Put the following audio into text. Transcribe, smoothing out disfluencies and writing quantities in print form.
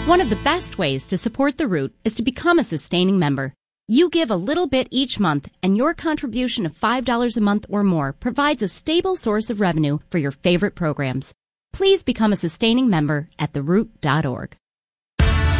One of the best ways to support The Root is to become a sustaining member. You give a little bit each month, and your contribution of $5 a month or more provides a stable source of revenue for your favorite programs. Please become a sustaining member at theroot.org.